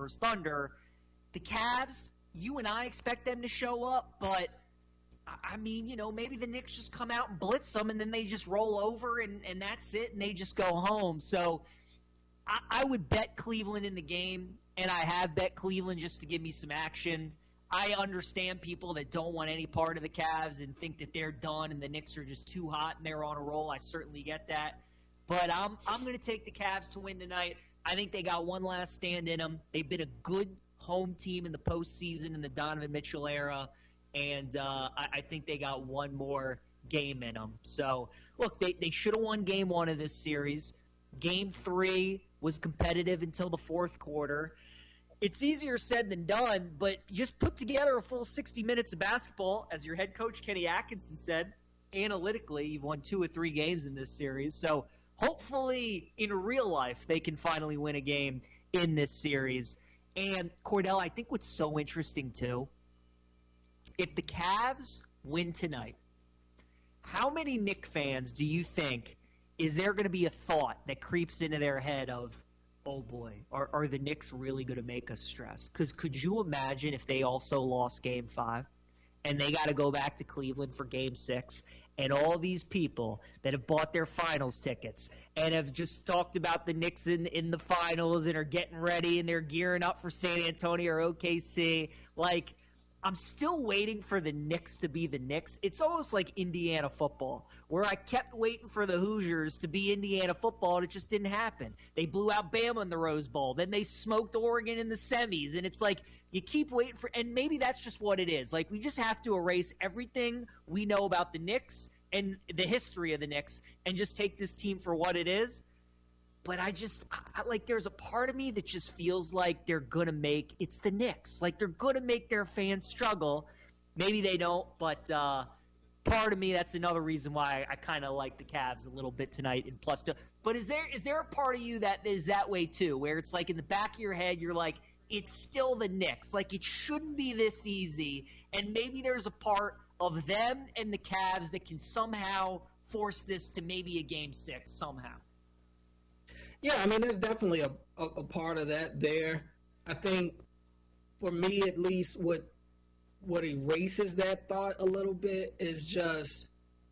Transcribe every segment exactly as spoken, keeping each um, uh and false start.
Spurs Thunder. The Cavs, you and I expect them to show up, but I mean, you know, maybe the Knicks just come out and blitz them, and then they just roll over, and, and that's it, and they just go home. So I, I would bet Cleveland in the game, and I have bet Cleveland just to give me some action. I understand people that don't want any part of the Cavs and think that they're done and the Knicks are just too hot and they're on a roll. I certainly get that. But I'm, I'm going to take the Cavs to win tonight. I think they got one last stand in them. They've been a good home team in the postseason in the Donovan Mitchell era. And uh, I, I think they got one more game in them. So, look, they, they should have won game one of this series. Game three was competitive until the fourth quarter. It's easier said than done, but just put together a full sixty minutes of basketball. As your head coach, Kenny Atkinson, said, analytically, you've won two or three games in this series. So hopefully in real life they can finally win a game in this series. And, Cordell, I think what's so interesting, too, if the Cavs win tonight, how many Knicks fans do you think is there going to be a thought that creeps into their head of, oh boy, are, are the Knicks really going to make us stress? Because could you imagine if they also lost game five and they got to go back to Cleveland for game six, and all these people that have bought their finals tickets and have just talked about the Knicks in, in the finals and are getting ready and they're gearing up for San Antonio or O K C, like, I'm still waiting for the Knicks to be the Knicks. It's almost like Indiana football, where I kept waiting for the Hoosiers to be Indiana football, and it just didn't happen. They blew out Bama in the Rose Bowl. Then they smoked Oregon in the semis, and it's like you keep waiting for – and maybe that's just what it is. Like, we just have to erase everything we know about the Knicks and the history of the Knicks and just take this team for what it is. But I just, I, like, there's a part of me that just feels like they're going to make, it's the Knicks. Like, they're going to make their fans struggle. Maybe they don't, but uh, part of me, that's another reason why I, I kind of like the Cavs a little bit tonight in plus two. But is there is there a part of you that is that way too, where it's like in the back of your head, you're like, it's still the Knicks. Like, it shouldn't be this easy. And maybe there's a part of them and the Cavs that can somehow force this to maybe a game six somehow. Yeah, I mean, there's definitely a, a, a part of that there. I think, for me at least, what what erases that thought a little bit is just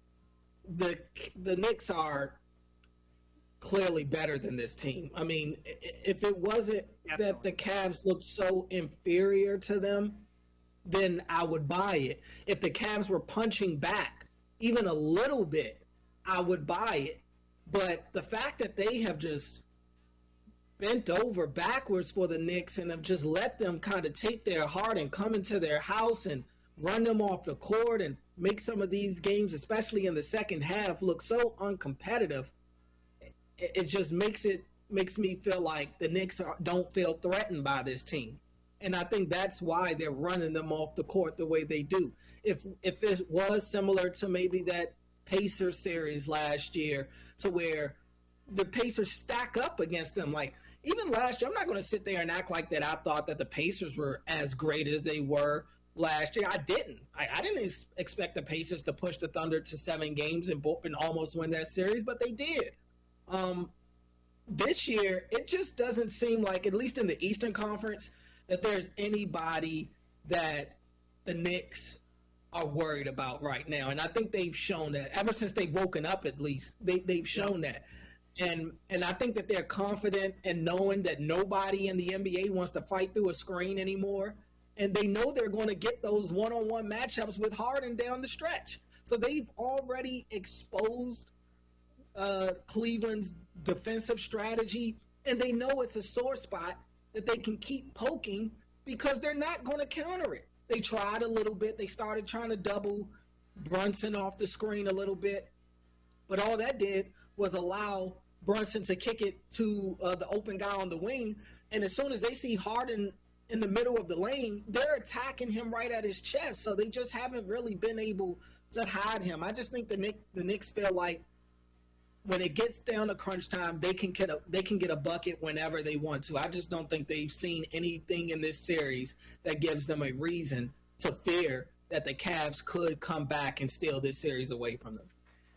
the the Knicks are clearly better than this team. I mean, if it wasn't Definitely. that the Cavs looked so inferior to them, then I would buy it. If the Cavs were punching back even a little bit, I would buy it. But the fact that they have just bent over backwards for the Knicks and have just let them kind of take their heart and come into their house and run them off the court and make some of these games, especially in the second half, look so uncompetitive, it, it just makes it makes me feel like the Knicks are, don't feel threatened by this team. And I think that's why they're running them off the court the way they do. If if it was similar to maybe that Pacers series last year, to where the Pacers stack up against them. Like, even last year, I'm not going to sit there and act like that I thought that the Pacers were as great as they were last year. I didn't. I, I didn't ex- expect the Pacers to push the Thunder to seven games and, bo- and almost win that series, but they did. Um, this year, it just doesn't seem like, at least in the Eastern Conference, that there's anybody that the Knicks are worried about right now. And I think they've shown that ever since they've woken up, at least they, they've shown that. And, and I think that they're confident in knowing that nobody in the N B A wants to fight through a screen anymore. And they know they're going to get those one-on-one matchups with Harden down the stretch. So they've already exposed uh, Cleveland's defensive strategy, and they know it's a sore spot that they can keep poking because they're not going to counter it. They tried a little bit. They started trying to double Brunson off the screen a little bit. But all that did was allow Brunson to kick it to uh, the open guy on the wing. And as soon as they see Harden in the middle of the lane, they're attacking him right at his chest. So they just haven't really been able to hide him. I just think the Knicks, the Knicks feel like when it gets down to crunch time, they can get a they can get a bucket whenever they want to. I just don't think they've seen anything in this series that gives them a reason to fear that the Cavs could come back and steal this series away from them.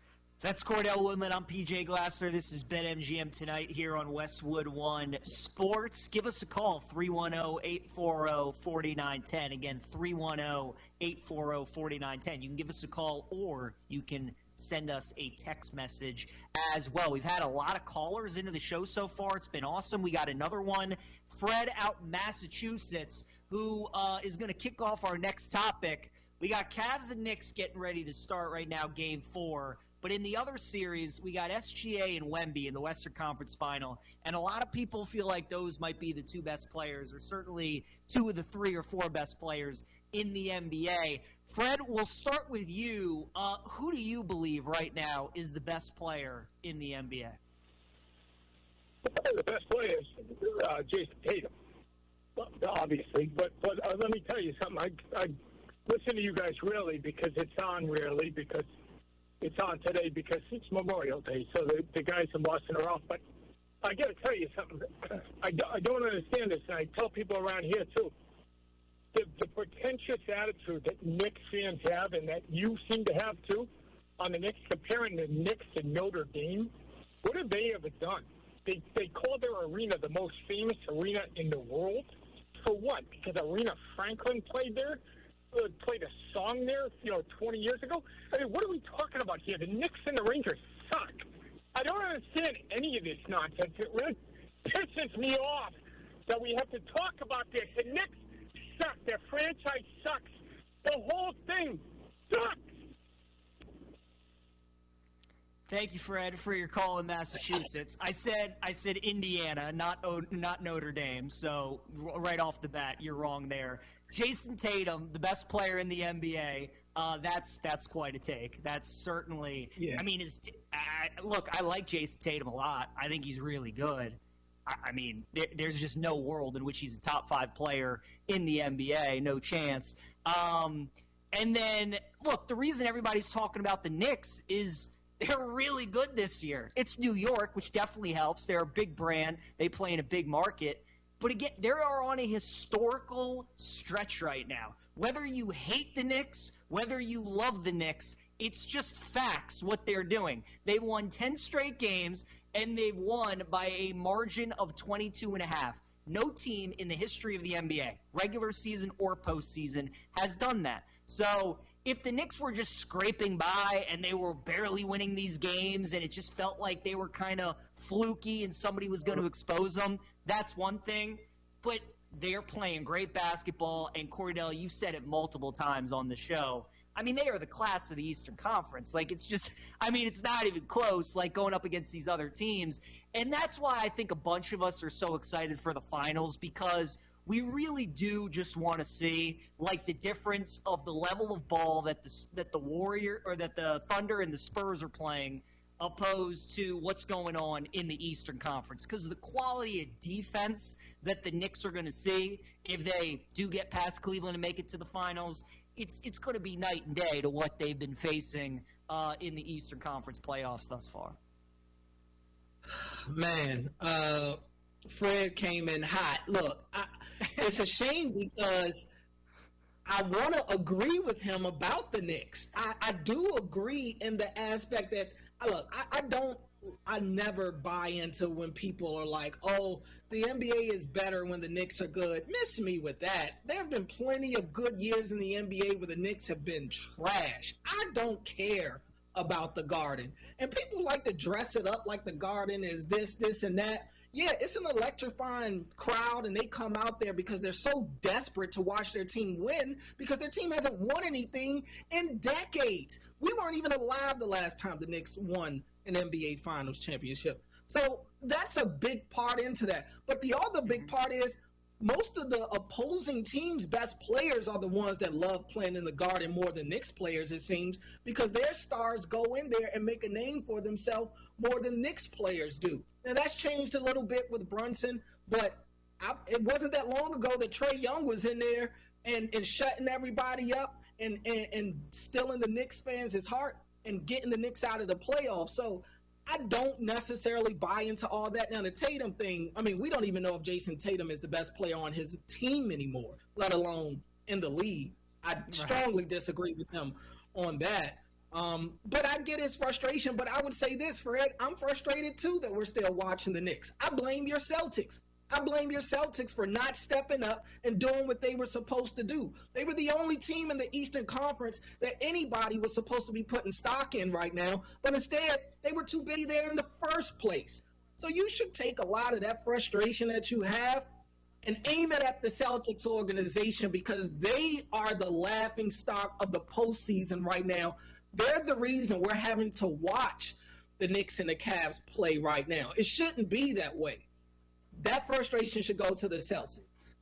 That's Cordell Woodland. I'm P J Glasser. This is BetMGM Tonight here on Westwood One Sports. Give us a call, three one zero, eight four zero, four nine one zero. Again, three one zero, eight four zero, four nine one zero. You can give us a call or you can send us a text message as well. We've had a lot of callers into the show so far. It's been awesome. We got another one, Fred out in Massachusetts, who uh, is going to kick off our next topic. We got Cavs and Knicks getting ready to start right now, game four. But in the other series, we got S G A and Wemby in the Western Conference Final, and a lot of people feel like those might be the two best players, or certainly two of the three or four best players in the N B A. Fred, we'll start with you. Uh, who do you believe right now is the best player in the N B A? The best player is uh, Jason Tatum, obviously. But but uh, let me tell you something. I, I listen to you guys really because it's on really because it's on today because it's Memorial Day. So the, the guys in Boston are off. But I got to tell you something. I, I don't understand this, and I tell people around here too. The, the pretentious attitude that Knicks fans have and that you seem to have too on the Knicks, comparing the Knicks to Notre Dame, what have they ever done? They they call their arena the most famous arena in the world. For what? Because Aretha Franklin played there, uh, played a song there, you know, twenty years ago. I mean, what are we talking about here? The Knicks and the Rangers suck. I don't understand any of this nonsense. It really pisses me off that we have to talk about this. The Knicks suck. Their franchise sucks. The whole thing sucks. Thank you, Fred, for your call in Massachusetts. I said I said Indiana, not not Notre Dame. So right off the bat, you're wrong there. Jason Tatum, the best player in the N B A. Uh, that's that's quite a take. That's certainly. Yeah. I mean, is I, look, I like Jason Tatum a lot. I think he's really good. I, I mean, there, there's just no world in which he's a top five player in the N B A. No chance. Um, and then look, the reason everybody's talking about the Knicks is they're really good this year. It's New York, which definitely helps. They're a big brand. They play in a big market. But again, they are on a historical stretch right now. Whether you hate the Knicks, whether you love the Knicks, it's just facts what they're doing. They won ten straight games, and they've won by a margin of twenty-two and a half. No team in the history of the N B A, regular season or postseason, has done that. So if the Knicks were just scraping by and they were barely winning these games and it just felt like they were kind of fluky and somebody was going to expose them, that's one thing. But they're playing great basketball, and Cordell, you said it multiple times on the show. I mean, they are the class of the Eastern Conference. Like, it's just, I mean, it's not even close, like, going up against these other teams. And that's why I think a bunch of us are so excited for the finals, because we really do just want to see, like, the difference of the level of ball that the that the Warrior or that the Thunder and the Spurs are playing, opposed to what's going on in the Eastern Conference. Because the quality of defense that the Knicks are going to see if they do get past Cleveland and make it to the finals, it's it's going to be night and day to what they've been facing uh, in the Eastern Conference playoffs thus far. Man, uh, Fred came in hot. Look, I, it's a shame because I want to agree with him about the Knicks. I, I do agree in the aspect that, look, I, I don't, I never buy into when people are like, oh, the N B A is better when the Knicks are good. Miss me with that. There have been plenty of good years in the N B A where the Knicks have been trash. I don't care about the Garden. And people like to dress it up like the Garden is this, this, and that. Yeah, it's an electrifying crowd, and they come out there because they're so desperate to watch their team win because their team hasn't won anything in decades. We weren't even alive the last time the Knicks won an N B A Finals championship. So that's a big part into that. But the other big part is most of the opposing team's best players are the ones that love playing in the Garden more than Knicks players, it seems, because their stars go in there and make a name for themselves more than Knicks players do. Now, that's changed a little bit with Brunson, but I, it wasn't that long ago that Trae Young was in there and, and shutting everybody up and, and, and stealing the Knicks fans' heart and getting the Knicks out of the playoffs. So I don't necessarily buy into all that. Now, the Tatum thing, I mean, we don't even know if Jason Tatum is the best player on his team anymore, let alone in the league. I strongly disagree with him on that. Um, but I get his frustration. But I would say this, Fred, I'm frustrated too that we're still watching the Knicks. I blame your Celtics. I blame your Celtics for not stepping up and doing what they were supposed to do. They were the only team in the Eastern Conference that anybody was supposed to be putting stock in right now. But instead, they were too busy there in the first place. So you should take a lot of that frustration that you have and aim it at the Celtics organization, because they are the laughing stock of the postseason right now. They're the reason we're having to watch the Knicks and the Cavs play right now. It shouldn't be that way. That frustration should go to the Celtics.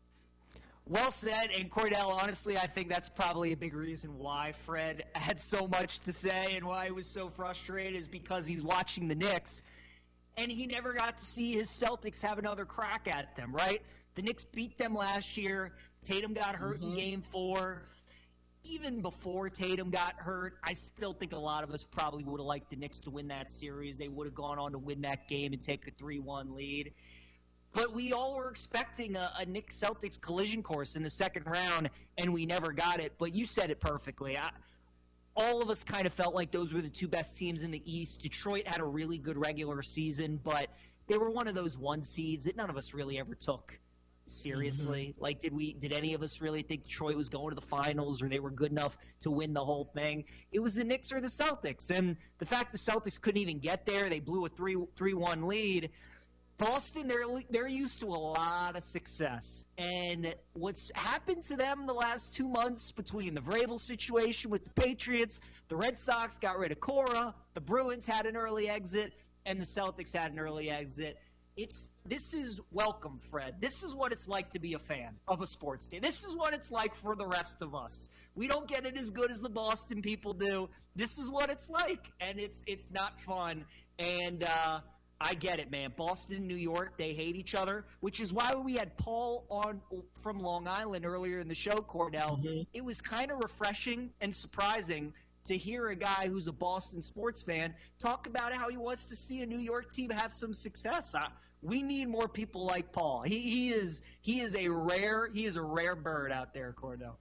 Well said. And Cordell, honestly, I think that's probably a big reason why Fred had so much to say and why he was so frustrated, is because he's watching the Knicks and he never got to see his Celtics have another crack at them, right? The Knicks beat them last year. Tatum got hurt mm-hmm. in game four. Even before Tatum got hurt, I still think a lot of us probably would have liked the Knicks to win that series. They would have gone on to win that game and take a three one lead. But we all were expecting a, a Knicks-Celtics collision course in the second round, and we never got it. But you said it perfectly. I, all of us kind of felt like those were the two best teams in the East. Detroit had a really good regular season, but they were one of those one seeds that none of us really ever took seriously. Mm-hmm. Like, did we? Did any of us really think Detroit was going to the finals, or they were good enough to win the whole thing? It was the Knicks or the Celtics. And the fact the Celtics couldn't even get there, they blew a three three one lead. Boston, they're they're used to a lot of success, and what's happened to them the last two months between the Vrabel situation with the Patriots, the Red Sox got rid of Cora, the Bruins had an early exit, and the Celtics had an early exit. It's this is welcome, Fred. This is what it's like to be a fan of a sports team. This is what it's like for the rest of us. We don't get it as good as the Boston people do. This is what it's like, and it's it's not fun. And uh, I get it, man. Boston and New York, they hate each other, which is why we had Paul on from Long Island earlier in the show, Cordell. Mm-hmm. It was kind of refreshing and surprising to hear a guy who's a Boston sports fan talk about how he wants to see a New York team have some success. I, we need more people like Paul. He, he is he is a rare he is a rare bird out there, Cordell.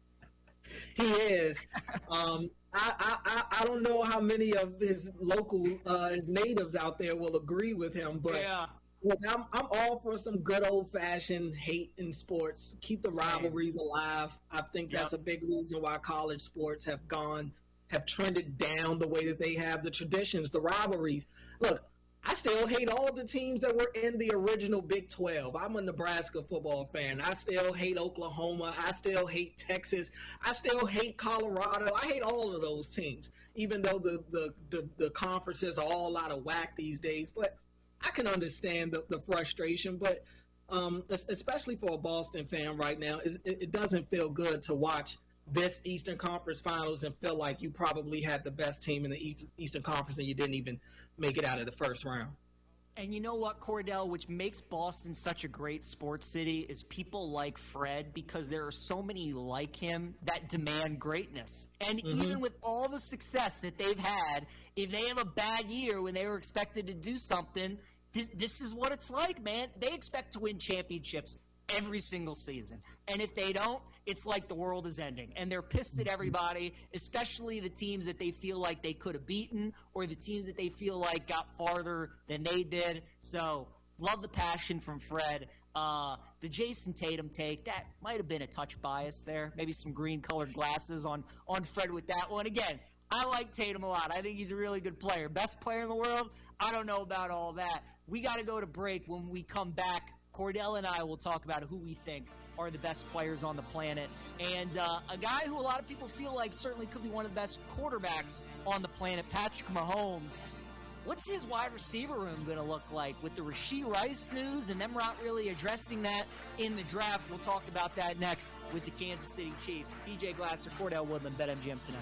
He is. um, I, I I don't know how many of his local uh, his natives out there will agree with him, but yeah. Look, I'm I'm all for some good old fashioned hate in sports. Keep the Same. rivalries alive. I think yep. that's a big reason why college sports have gone have trended down the way that they have. The traditions, the rivalries. Look, I still hate all of the teams that were in the original Big twelve. I'm a Nebraska football fan. I still hate Oklahoma. I still hate Texas. I still hate Colorado. I hate all of those teams, even though the, the, the, the conferences are all out of whack these days. But I can understand the, the frustration. But um, especially for a Boston fan right now, it, it doesn't feel good to watch this Eastern Conference Finals and feel like you probably had the best team in the Eastern Conference and you didn't even make it out of the first round. And you know what, Cordell, which makes Boston such a great sports city is people like Fred, because there are so many like him that demand greatness. And mm-hmm. even with all the success that they've had, if they have a bad year when they were expected to do something, this, this is what it's like, man. They expect to win championships every single season. And if they don't, it's like the world is ending. And they're pissed at everybody, especially the teams that they feel like they could have beaten or the teams that they feel like got farther than they did. So, love the passion from Fred. Uh, the Jason Tatum take, that might have been a touch bias there. Maybe some green-colored glasses on, on Fred with that one. Again, I like Tatum a lot. I think he's a really good player. Best player in the world? I don't know about all that. We got to go to break. When we come back, Cordell and I will talk about who we think are the best players on the planet. And uh, a guy who a lot of people feel like certainly could be one of the best quarterbacks on the planet, Patrick Mahomes. What's his wide receiver room going to look like with the Rashee Rice news and them not really addressing that in the draft? We'll talk about that next with the Kansas City Chiefs. D J Glasser, Cordell Woodland, BetMGM tonight.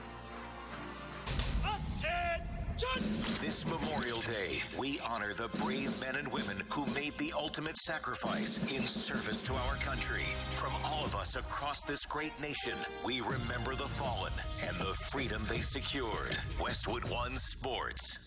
This Memorial Day, we honor the brave men and women who made the ultimate sacrifice in service to our country. From all of us across this great nation, we remember the fallen and the freedom they secured. Westwood One Sports.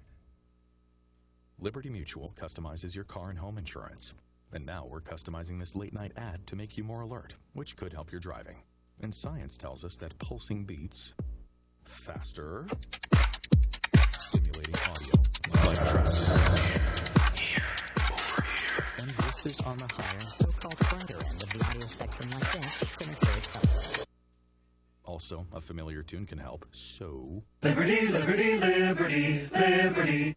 Liberty Mutual customizes your car and home insurance. And now we're customizing this late-night ad to make you more alert, which could help your driving. And science tells us that pulsing beats faster, stimulating audio like tracks. Here, over here. And this is on the higher, so-called brighter end of the audio spectrum like this from a third color. Also, a familiar tune can help. So... Liberty, liberty, liberty, liberty.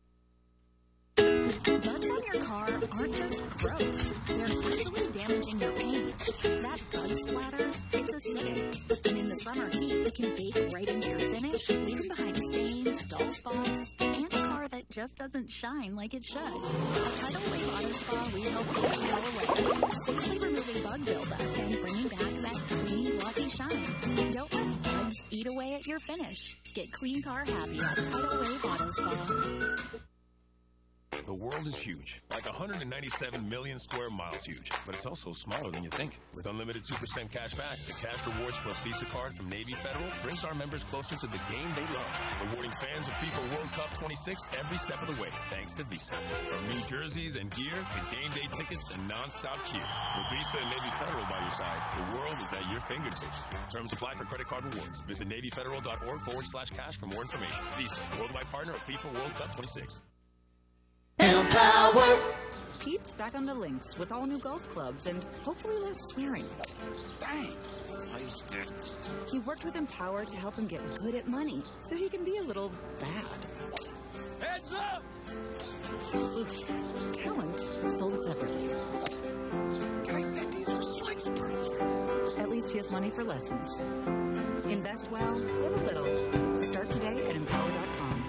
Bugs on your car aren't just gross. They're actually damaging your paint. That bug splatter, it's acidic. And in the summer heat, it can bake right into your finish, leaving behind stains, dull spots, and a car that just doesn't shine like it should. At Tidal Wave Auto Spa, we help wash it all away, safely removing bug buildup and bringing back that clean, glossy shine. Don't let bugs eat away at your finish. Get clean car happy at Tidal Wave Auto Spa. The world is huge, like one hundred ninety-seven million square miles huge, but it's also smaller than you think. With unlimited two percent cash back, the Cash Rewards Plus Visa card from Navy Federal brings our members closer to the game they love, rewarding fans of FIFA World Cup twenty-six every step of the way, thanks to Visa. From new jerseys and gear to game day tickets and non-stop cheer. With Visa and Navy Federal by your side, the world is at your fingertips. Terms apply for credit card rewards. Visit NavyFederal.org forward slash cash for more information. Visa, worldwide partner of FIFA World Cup twenty-six. Empower! Pete's back on the links with all new golf clubs and hopefully less swearing. Dang, sliced it. He worked with Empower to help him get good at money so he can be a little bad. Heads up! Oof. Talent sold separately. Guy said these were slice proof. At least he has money for lessons. Invest well, live a little. Start today at empower dot com.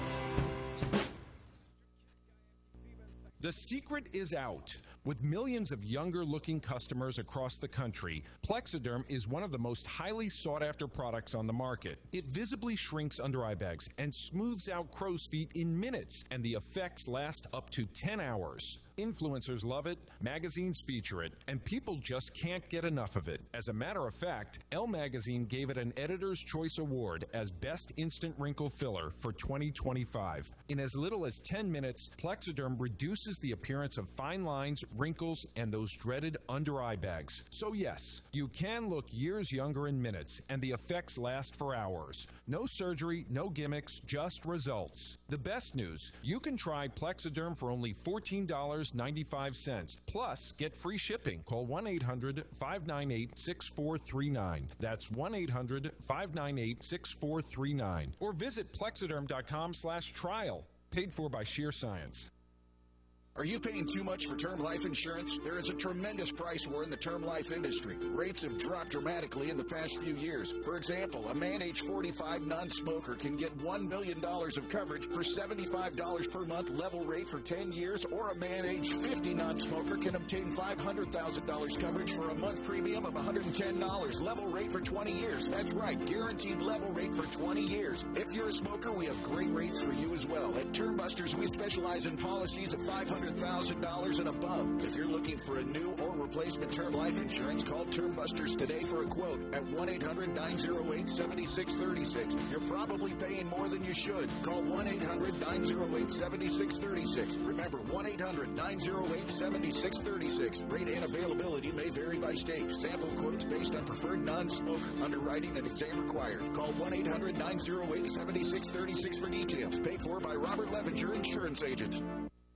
The secret is out. With millions of younger-looking customers across the country, Plexiderm is one of the most highly sought-after products on the market. It visibly shrinks under-eye bags and smooths out crow's feet in minutes, and the effects last up to ten hours. Influencers love it, magazines feature it, and people just can't get enough of it. As a matter of fact, Elle Magazine gave it an Editor's Choice Award as Best Instant Wrinkle Filler for twenty twenty-five. In as little as ten minutes, Plexiderm reduces the appearance of fine lines, wrinkles, and those dreaded under-eye bags. So yes, you can look years younger in minutes, and the effects last for hours. No surgery, no gimmicks, just results. The best news, you can try Plexiderm for only fourteen dollars and ninety-five cents. Plus, get free shipping. Call one eight hundred, five nine eight, six four three nine. That's one eight hundred, five nine eight, six four three nine. Or visit plexiderm dot com slash trial. Paid for by Sheer Science. Are you paying too much for term life insurance? There is a tremendous price war in the term life industry. Rates have dropped dramatically in the past few years. For example, a man age forty-five non-smoker can get one million dollars of coverage for seventy-five dollars per month level rate for ten years, or a man age fifty non-smoker can obtain five hundred thousand dollars coverage for a month premium of one hundred ten dollars level rate for twenty years. That's right, guaranteed level rate for twenty years. If you're a smoker, we have great rates for you as well. At Term Busters, we specialize in policies of five hundred thousand dollars and above. If you're looking for a new or replacement term life insurance, call Term Busters today for a quote at one eight hundred, nine oh eight, seven six three six. You're probably paying more than you should. Call one eight hundred, nine oh eight, seven six three six. Remember, one eight hundred, nine oh eight, seven six three six. Rate and availability may vary by state. Sample quotes based on preferred non-smoker. Underwriting and exam required. Call one eight hundred, nine oh eight, seven six three six for details. Paid for by Robert Levenger, insurance agent.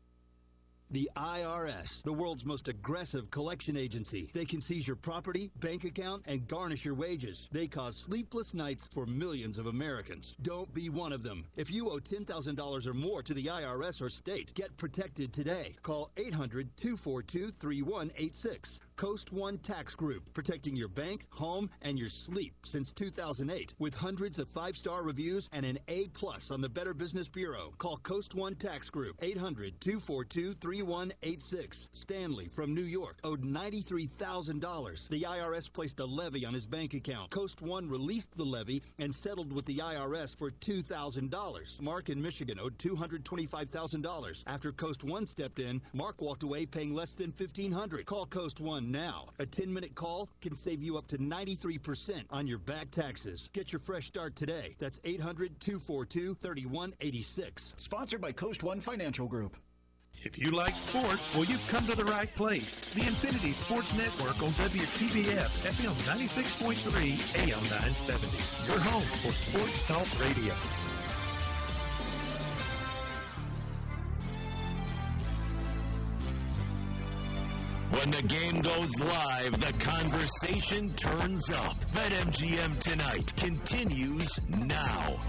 The I R S, the world's most aggressive collection agency. They can seize your property, bank account, and garnish your wages. They cause sleepless nights for millions of Americans. Don't be one of them. If you owe ten thousand dollars or more to the I R S or state, get protected today. Call eight hundred, two four two, three one eight six. Coast One Tax Group, protecting your bank, home, and your sleep since two thousand eight. With hundreds of five-star reviews and an A plus on the Better Business Bureau. Call Coast One Tax Group, eight hundred, two four two, three one eight six. Stanley from New York owed ninety-three thousand dollars. The I R S placed a levy on his bank account. Coast One released the levy and settled with the I R S for two thousand dollars. Mark in Michigan owed two hundred twenty-five thousand dollars. After Coast One stepped in, Mark walked away paying less than fifteen hundred dollars. Call Coast One now. A ten-minute call can save you up to ninety-three percent on your back taxes. Get your fresh start today. That's eight hundred, two four two, three one eight six. Sponsored by Coast One Financial Group. If you like sports, well, you've come to the right place. The Infinity Sports Network on W T B F, F M ninety-six point three, A M nine seventy. Your home for sports talk radio. When the game goes live, the conversation turns up. BetMGM Tonight continues now.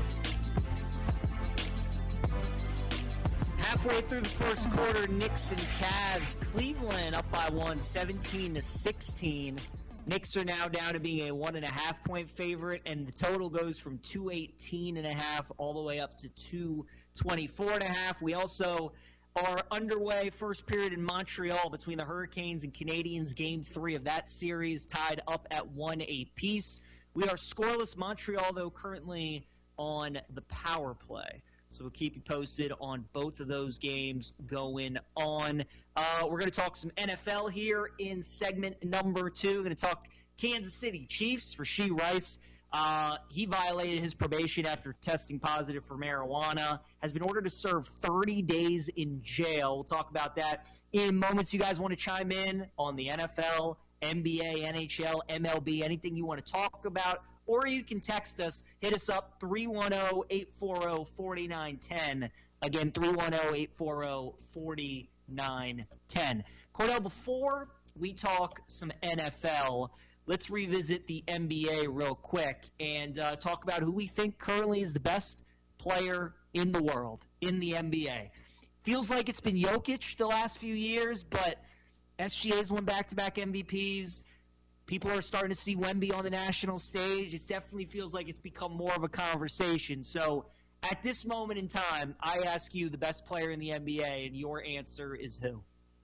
Halfway through the first quarter, Knicks and Cavs. Cleveland up by one, seventeen to sixteen. Knicks are now down to being a one and a half point favorite, and the total goes from two eighteen and a half all the way up to two twenty-four and a half. We also are underway first period in Montreal between the Hurricanes and Canadiens. Game three of that series tied up at one apiece. We are scoreless. Montreal, though, currently on the power play. So we'll keep you posted on both of those games going on. Uh, we're going to talk some N F L here in segment number two. We're going to talk Kansas City Chiefs. Rashee Rice, uh, he violated his probation after testing positive for marijuana, has been ordered to serve thirty days in jail. We'll talk about that in moments. You guys want to chime in on the N F L, N B A, N H L, M L B, anything you want to talk about, or you can text us. Hit us up, three one zero, eight four zero, four nine one zero. Again, three one zero, eight four zero, four nine one zero. Cordell, before we talk some N F L, let's revisit the N B A real quick and uh, talk about who we think currently is the best player in the world in the N B A. Feels like it's been Jokic the last few years, but S G A's won back-to-back M V Ps. People are starting to see Wemby on the national stage. It definitely feels like it's become more of a conversation. So at this moment in time, I ask you the best player in the N B A, and your answer is who?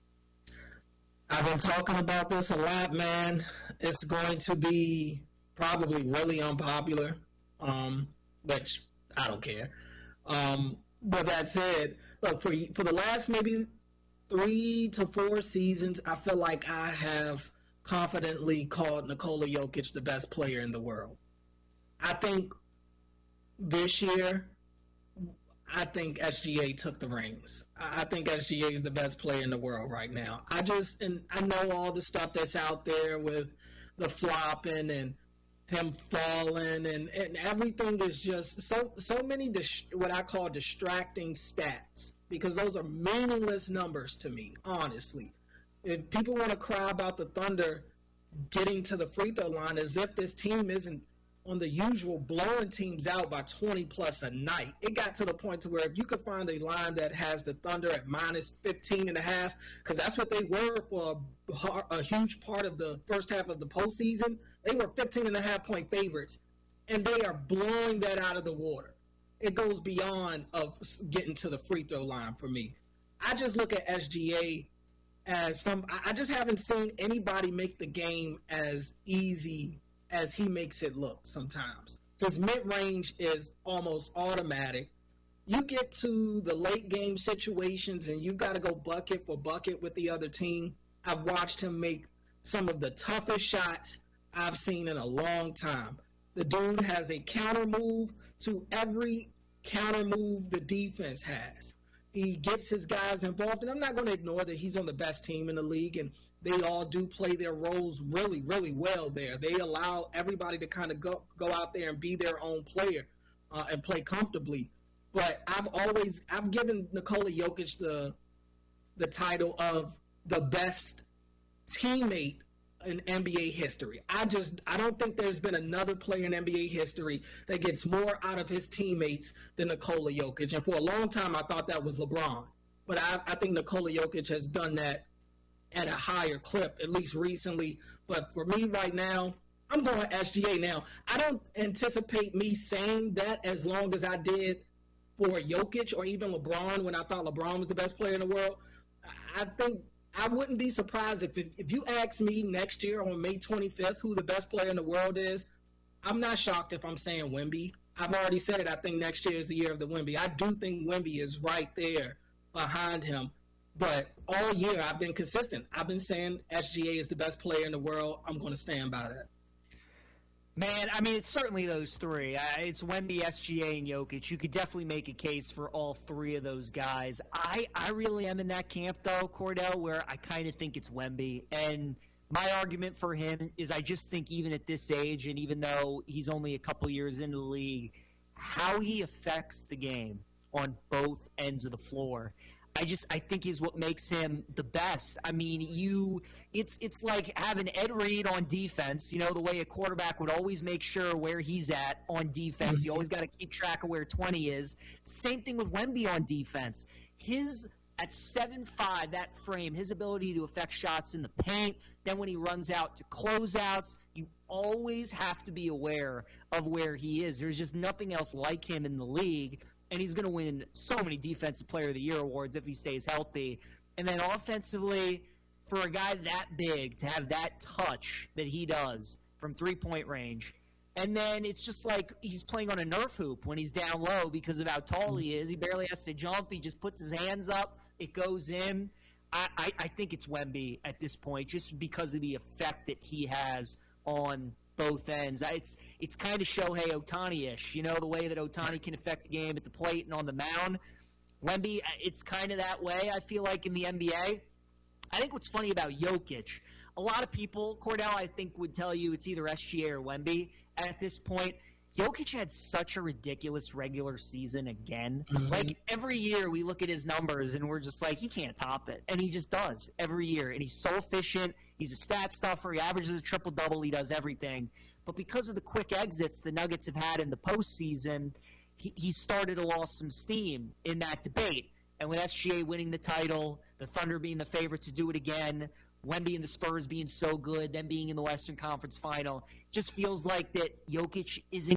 I've been talking about this a lot, man. It's going to be probably really unpopular, um, which I don't care. Um, but that said, look, for for the last maybe three to four seasons, I feel like I have confidently called Nikola Jokic the best player in the world. I think this year, I think S G A took the reins. I think S G A is the best player in the world right now. I just, and I know all the stuff that's out there with the flopping and him falling and, and everything is just so, so many, dis- what I call distracting stats, because those are meaningless numbers to me, honestly. If people want to cry about the Thunder getting to the free throw line as if this team isn't on the usual blowing teams out by twenty plus a night, it got to the point to where if you could find a line that has the Thunder at minus fifteen and a half, because that's what they were for a, a huge part of the first half of the postseason, they were fifteen and a half point favorites, and they are blowing that out of the water. It goes beyond of getting to the free throw line for me. I just look at S G A as some, I just haven't seen anybody make the game as easy as he makes it look sometimes. His mid-range is almost automatic. You get to the late game situations and you've got to go bucket for bucket with the other team. I've watched him make some of the toughest shots I've seen in a long time. The dude has a counter move to every counter move the defense has. He gets his guys involved, and I'm not going to ignore that he's on the best team in the league, and they all do play their roles really, really well there. They allow everybody to kind of go, go out there and be their own player uh, and play comfortably. But I've always – I've given Nikola Jokic the the title of the best teammate in N B A history. I just I don't think there's been another player in N B A history that gets more out of his teammates than Nikola Jokic. And for a long time, I thought that was LeBron. But I, I think Nikola Jokic has done that at a higher clip, at least recently. But for me right now, I'm going S G A now. I don't anticipate me saying that as long as I did for Jokic or even LeBron when I thought LeBron was the best player in the world. I think I wouldn't be surprised if, if if you ask me next year on May twenty-fifth who the best player in the world is. I'm not shocked if I'm saying Wemby. I've already said it. I think next year is the year of the Wemby. I do think Wemby is right there behind him. But all year I've been consistent. I've been saying S G A is the best player in the world. I'm going to stand by that. Man, I mean, it's certainly those three. Uh, it's Wemby, S G A, and Jokic. You could definitely make a case for all three of those guys. I, I really am in that camp, though, Cordell, where I kind of think it's Wemby. And my argument for him is I just think even at this age, and even though he's only a couple years into the league, how he affects the game on both ends of the floor, I just I think is what makes him the best. I mean, you it's it's like having Ed Reed on defense, you know, the way a quarterback would always make sure where he's at on defense. You always got to keep track of where twenty is. Same thing with Wemby on defense. His at seven five, that frame, his ability to affect shots in the paint, then when he runs out to closeouts, you always have to be aware of where he is. There's just nothing else like him in the league. And he's going to win so many Defensive Player of the Year awards if he stays healthy. And then offensively, for a guy that big to have that touch that he does from three-point range, and then it's just like he's playing on a Nerf hoop when he's down low because of how tall he is. He barely has to jump. He just puts his hands up. It goes in. I, I, I think it's Wemby at this point just because of the effect that he has on both ends. It's it's kind of Shohei Ohtani-ish, you know, the way that Ohtani can affect the game at the plate and on the mound. Wemby, it's kind of that way, I feel like, in the N B A. I think what's funny about Jokic, a lot of people, Cordell, I think, would tell you it's either S G A or Wemby at this point. Jokic had such a ridiculous regular season again. Mm-hmm. Like, every year we look at his numbers and we're just like, he can't top it. And he just does every year. And he's so efficient. He's a stat stuffer. He averages a triple-double. He does everything. But because of the quick exits the Nuggets have had in the postseason, he, he started to lose some steam in that debate. And with S G A winning the title, the Thunder being the favorite to do it again, Wemby and the Spurs being so good, them being in the Western Conference Final, just feels like that Jokic isn't.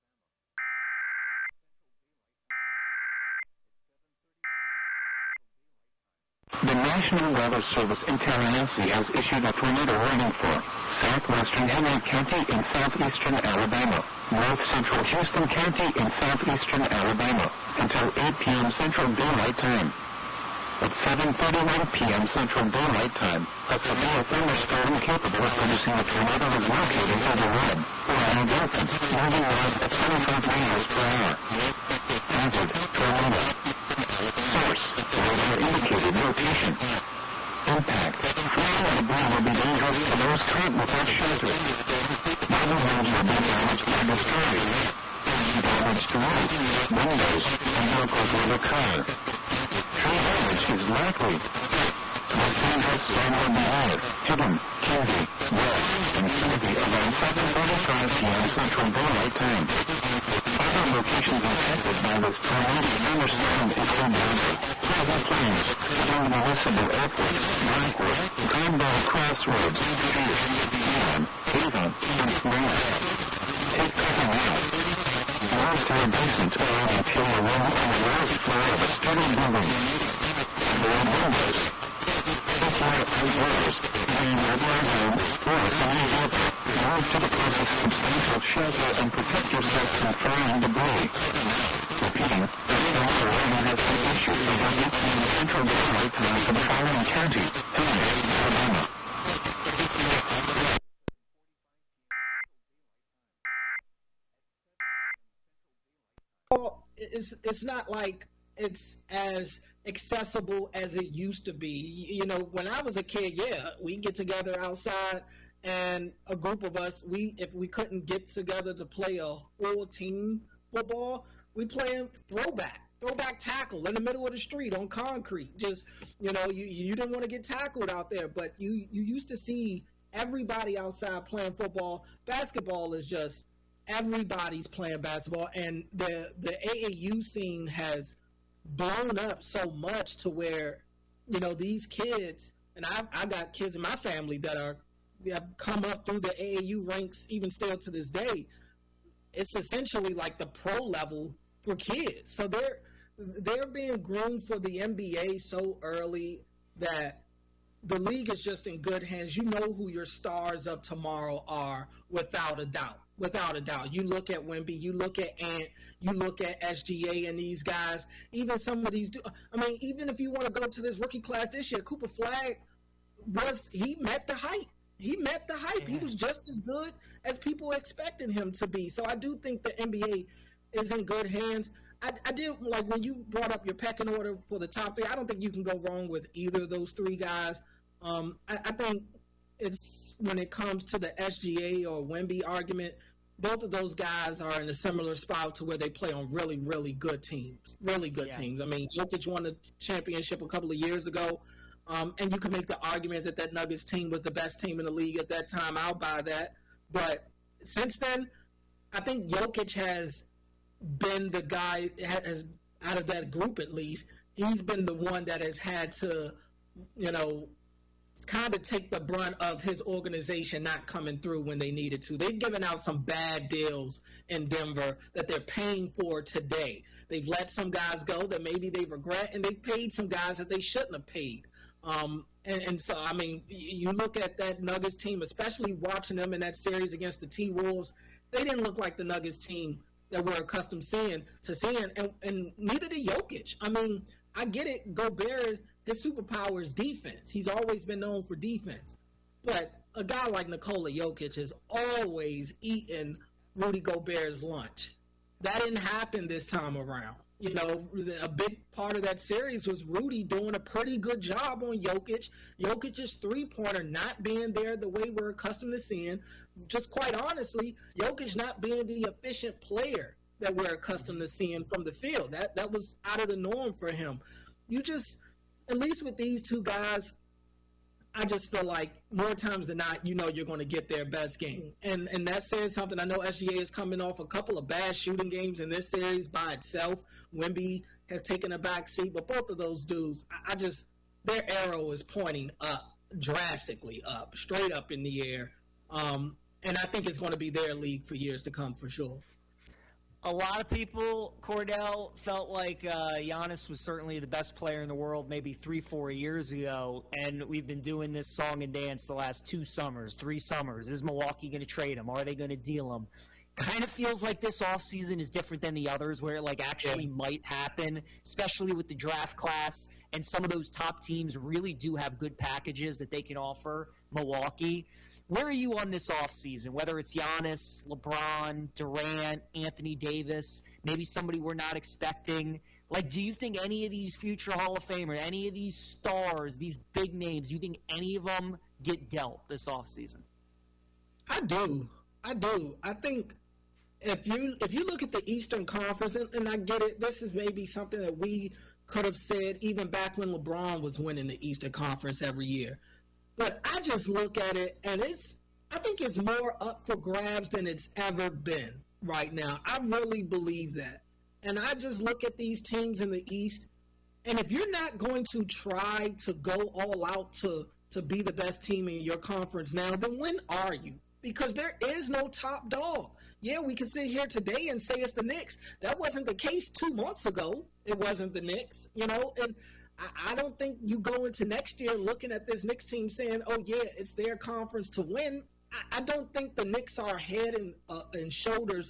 The National Weather Service in Tallahassee has issued a tornado warning for southwestern Henry County in southeastern Alabama, north central Houston County in southeastern Alabama, until eight p.m. Central Daylight Time. At seven thirty-one p.m. Central Daylight Time, a severe thunderstorm capable of producing a tornado is located over Red, Orion Delta, moving north at twenty-five miles per hour. Hazard, tornado. Source, radar indicated location. Impact, flying or debris will be dangerous to those caught without shelter. Mobile homes will be damaged or destroyed. Damage to roofs, windows, and vehicles will occur. Tree damage is likely. Most dangerous zone will be near Hidden, Kinsey, West, and Kinsey around seven forty-five p.m. Central Daylight Time. Other locations affected by this tornado thunderstorm include Denver, Pleasant Plains, Young Municipal Airport, Blackwood, Greenbelt Crossroads, Pierce, Huron, Avon, and Smyrna. Take cover now. Military basements are on interior room on the last floor of a sturdy building. There are windows. If you are outdoors, being regular home, or a family vehicle, move to the closest substantial shelter and protect yourself from flying debris. Repeating, the storm warning has been issued until eight p.m. Central Daylight Time for the following county, Henry, Alabama. Well, it's it's not like it's as accessible as it used to be. You know, when I was a kid, yeah, we get together outside, and a group of us, we if we couldn't get together to play a full team football, we playing throwback, throwback tackle in the middle of the street on concrete. Just, you know, you you didn't want to get tackled out there, but you you used to see everybody outside playing football. Basketball is just everybody's playing basketball, and the the A A U scene has blown up so much to where, you know, these kids, and I I got kids in my family that are that have come up through the A A U ranks even still to this day. It's essentially like the pro level for kids. So they're they're being groomed for the N B A so early that the league is just in good hands. You know who your stars of tomorrow are without a doubt. Without a doubt. You look at Wemby, you look at Ant, you look at S G A and these guys, even some of these, I mean, even if you want to go to this rookie class this year, Cooper Flagg was, he met the hype. he met the hype. He was just as good as people expected him to be. So I do think the N B A is in good hands. I, I did, like, when you brought up your pecking order for the top three, I don't think you can go wrong with either of those three guys. Um, I, I think it's when it comes to the S G A or Wemby argument, both of those guys are in a similar spot to where they play on really, really good teams. Really good yeah. teams. I mean, Jokic won the championship a couple of years ago. Um, and you can make the argument that that Nuggets team was the best team in the league at that time. I'll buy that. But since then, I think Jokic has been the guy, has out of that group at least, he's been the one that has had to, you know, kind of take the brunt of his organization not coming through when they needed to. They've given out some bad deals in Denver that they're paying for today. They've let some guys go that maybe they regret, and they've paid some guys that they shouldn't have paid. Um, and, and so, I mean, you look at that Nuggets team, especially watching them in that series against the T-Wolves, they didn't look like the Nuggets team that we're accustomed seeing, to seeing, and, and neither did Jokic. I mean, I get it, Gobert, his superpower is defense. He's always been known for defense. But a guy like Nikola Jokic has always eaten Rudy Gobert's lunch. That didn't happen this time around. You know, a big part of that series was Rudy doing a pretty good job on Jokic. Jokic's three-pointer not being there the way we're accustomed to seeing. Just quite honestly, Jokic not being the efficient player that we're accustomed to seeing from the field. That that was out of the norm for him. You just, at least with these two guys, I just feel like more times than not, you know you're going to get their best game. And and that says something. I know S G A is coming off a couple of bad shooting games in this series by itself. Wemby has taken a back seat, but both of those dudes, I, I just, their arrow is pointing up, drastically up, straight up in the air. Um, and I think it's going to be their league for years to come for sure. A lot of people, Cordell, felt like uh, Giannis was certainly the best player in the world maybe three, four years ago, and we've been doing this song and dance the last two summers, three summers. Is Milwaukee going to trade him? Are they going to deal him? Kind of feels like this offseason is different than the others where it like actually yeah. might happen, especially with the draft class, and some of those top teams really do have good packages that they can offer Milwaukee. Where are you on this offseason, whether it's Giannis, LeBron, Durant, Anthony Davis, maybe somebody we're not expecting? Like, do you think any of these future Hall of Famers, any of these stars, these big names, do you think any of them get dealt this offseason? I do. I do. I think if you if you look at the Eastern Conference, and, and I get it, this is maybe something that we could have said even back when LeBron was winning the Eastern Conference every year. But I just look at it, and it's I think it's more up for grabs than it's ever been right now. I really believe that. And I just look at these teams in the East, and if you're not going to try to go all out to, to be the best team in your conference now, then when are you? Because there is no top dog. Yeah, we can sit here today and say it's the Knicks. That wasn't the case two months ago. It wasn't the Knicks, you know, and I don't think you go into next year looking at this Knicks team saying, oh, yeah, it's their conference to win. I don't think the Knicks are head and, uh, and shoulders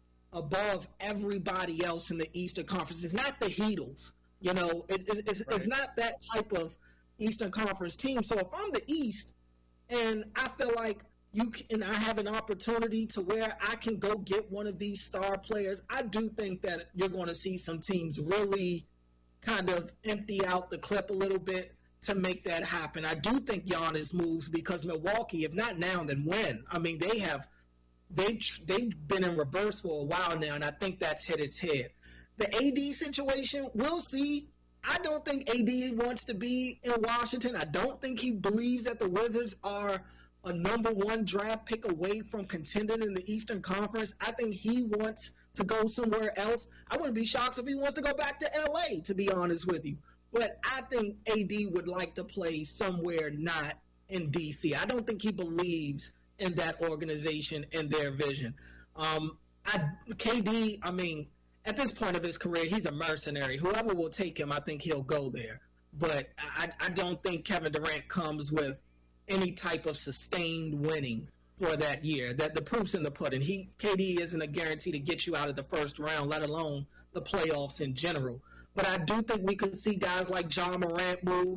above everybody else in the Eastern Conference. It's not the Heatles. You know, it, it, it's, right. it's not that type of Eastern Conference team. So if I'm the East and I feel like you can, and I have an opportunity to where I can go get one of these star players, I do think that you're going to see some teams really kind of empty out the clip a little bit to make that happen. I do think Giannis moves because Milwaukee, if not now, then when? I mean, they have they've they've been in reverse for a while now, and I think that's hit its head. The A D situation, we'll see. I don't think A D wants to be in Washington. I don't think he believes that the Wizards are a number one draft pick away from contending in the Eastern Conference. I think he wants to go somewhere else. I wouldn't be shocked if he wants to go back to L A, to be honest with you. But I think A D would like to play somewhere not in D C. I don't think he believes in that organization and their vision. Um, I, K D, I mean, at this point of his career, he's a mercenary. Whoever will take him, I think he'll go there. But I, I don't think Kevin Durant comes with any type of sustained winning for that year. That the proof's in the pudding. He K D isn't a guarantee to get you out of the first round, let alone the playoffs in general. But I do think we could see guys like John Morant move.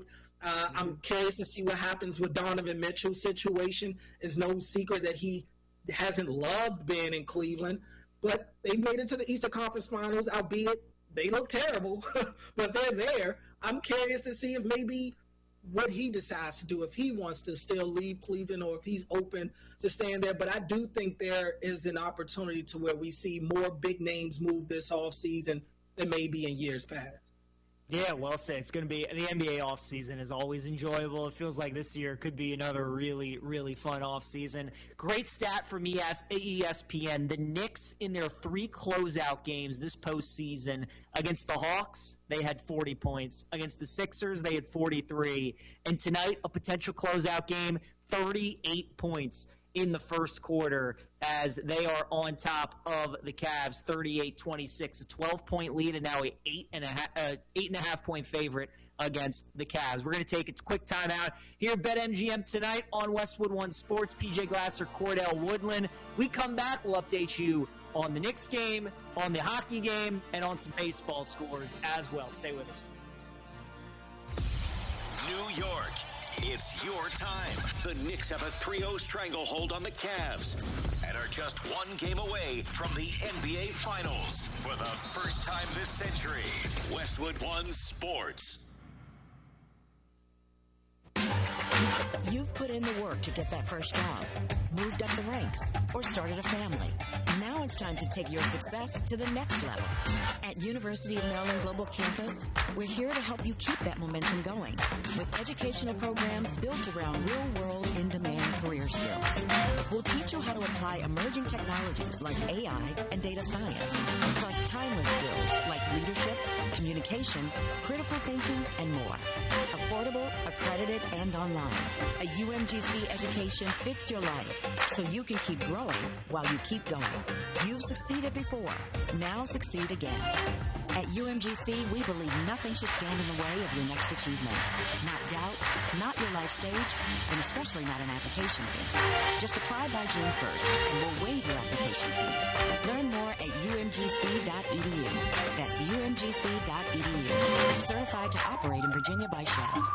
Uh, I'm curious to see what happens with Donovan Mitchell's situation. It's no secret that he hasn't loved being in Cleveland, but they made it to the Eastern Conference Finals, albeit they look terrible, but they're there. I'm curious to see if maybe what he decides to do, if he wants to still leave Cleveland or if he's open to staying there. But I do think there is an opportunity to where we see more big names move this offseason than maybe in years past. Yeah, well said. It's going to be the N B A offseason is always enjoyable. It feels like this year could be another really, really fun offseason. Great stat from E S P N. The Knicks, in their three closeout games this postseason, against the Hawks, they had forty points. Against the Sixers, they had forty-three. And tonight, a potential closeout game, thirty-eight points in the first quarter as they are on top of the Cavs, thirty-eight twenty-six, a twelve-point lead, and now an eight and a half, uh, eight and a half point favorite against the Cavs. We're going to take a quick timeout here at BetMGM tonight on Westwood One Sports. P J Glasser, Cordell Woodland. We come back, we'll update you on the Knicks game, on the hockey game, and on some baseball scores as well. Stay with us. New York. It's your time. The Knicks have a three oh stranglehold on the Cavs and are just one game away from the N B A Finals for the first time this century. Westwood One Sports. You've put in the work to get that first job, moved up the ranks, or started a family. Now it's time to take your success to the next level. At University of Maryland Global Campus, we're here to help you keep that momentum going with educational programs built around real-world, in-demand career skills. We'll teach you how to apply emerging technologies like A I and data science, plus timeless skills like leadership, communication, critical thinking, and more. Affordable, accredited, and online. A U M G C education fits your life, so you can keep growing while you keep going. You've succeeded before. Now succeed again. At U M G C, we believe nothing should stand in the way of your next achievement. Not doubt, not your life stage, and especially not an application fee. Just apply by June first, and we'll waive your application fee. Learn more at U M G C dot E D U. That's U M G C dot E D U. Certified to operate in Virginia by Shell.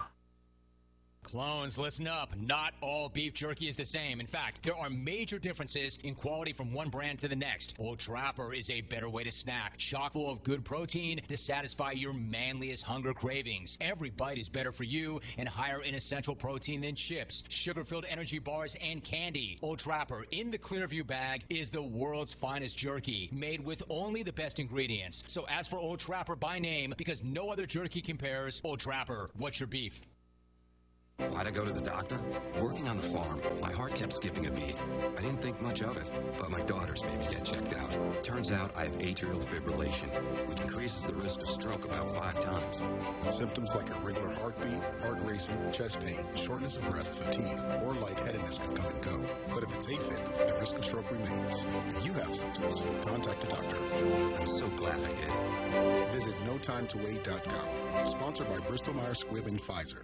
Clones, listen up. Not all beef jerky is the same. In fact, there are major differences in quality from one brand to the next. Old Trapper is a better way to snack, chock full of good protein to satisfy your manliest hunger cravings. Every bite is better for you and higher in essential protein than chips, sugar-filled energy bars, and candy. Old Trapper in the Clearview bag is the world's finest jerky, made with only the best ingredients. So ask for Old Trapper by name because no other jerky compares. Old Trapper, what's your beef? Why'd I go to the doctor? Working on the farm, my heart kept skipping a beat. I didn't think much of it, but my daughters made me get checked out. Turns out I have atrial fibrillation, which increases the risk of stroke about five times. Symptoms like irregular heartbeat, heart racing, chest pain, shortness of breath, fatigue, or lightheadedness can come and go. But if it's AFib, the risk of stroke remains. If you have symptoms, contact a doctor. I'm so glad I did. Visit no time to wait dot com. Sponsored by Bristol Myers Squibb and Pfizer.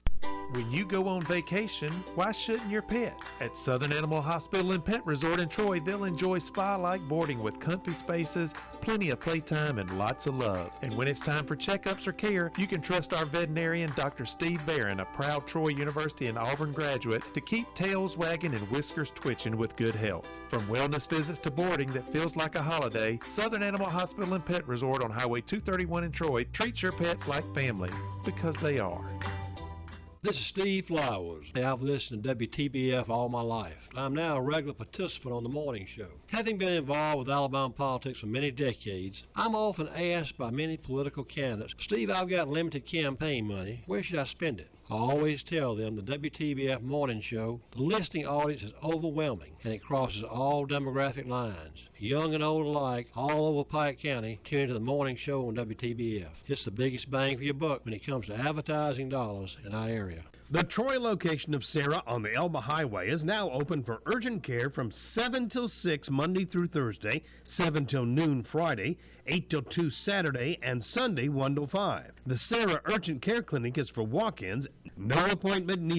When you go on vacation, why shouldn't your pet? At Southern Animal Hospital and Pet Resort in Troy, they'll enjoy spa-like boarding with comfy spaces, plenty of playtime, and lots of love. And when it's time for checkups or care, you can trust our veterinarian, Doctor Steve Barron, a proud Troy University and Auburn graduate, to keep tails wagging and whiskers twitching with good health. From wellness visits to boarding that feels like a holiday, Southern Animal Hospital and Pet Resort on Highway two thirty-one in Troy treats your pets like family, because they are. This is Steve Flowers. I've listened to W T B F all my life. I'm now a regular participant on the morning show. Having been involved with Alabama politics for many decades, I'm often asked by many political candidates, Steve, I've got limited campaign money. Where should I spend it? I always tell them the W T B F morning show, the listening audience is overwhelming, and it crosses all demographic lines. Young and old alike, all over Pike County, tune into the morning show on W T B F. It's the biggest bang for your buck when it comes to advertising dollars in our area. The Troy location of Sarah on the Elba Highway is now open for urgent care from seven till six Monday through Thursday, seven till noon Friday, eight till two Saturday, and Sunday one till five. The Sarah Urgent Care Clinic is for walk-ins, no appointment needed.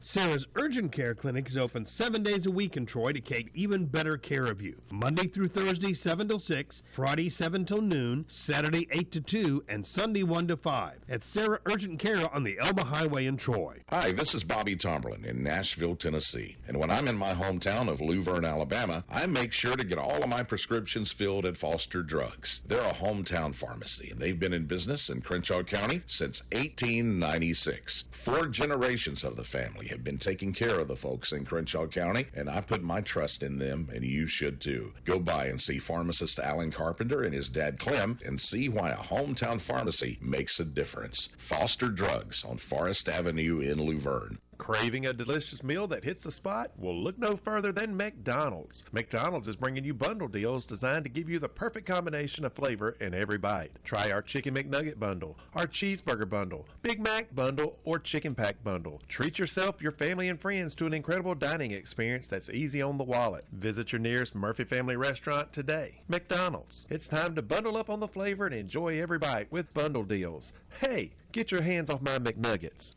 Sarah's Urgent Care Clinic is open seven days a week in Troy to take even better care of you. Monday through Thursday, seven till six, Friday, seven till noon, Saturday, eight to two, and Sunday, one to five. At Sarah Urgent Care on the Elba Highway in Troy. Hi, this is Bobby Tomberlin in Nashville, Tennessee. And when I'm in my hometown of Luverne, Alabama, I make sure to get all of my prescriptions filled at Foster Drugs. They're a hometown pharmacy, and they've been in business in Crenshaw County since eighteen ninety-six. Four generations of the family have been taking care of the folks in Crenshaw County, and I put my trust in them, and you should too. Go by and see pharmacist Alan Carpenter and his dad Clem and see why a hometown pharmacy makes a difference. Foster Drugs on Forest Avenue in Luverne. Craving a delicious meal that hits the spot? Well, look no further than McDonald's. McDonald's is bringing you bundle deals designed to give you the perfect combination of flavor in every bite. Try our Chicken McNugget bundle, our Cheeseburger bundle, Big Mac bundle, or Chicken Pack bundle. Treat yourself, your family, and friends to an incredible dining experience that's easy on the wallet. Visit your nearest Murphy Family Restaurant today. McDonald's. It's time to bundle up on the flavor and enjoy every bite with bundle deals. Hey, get your hands off my McNuggets.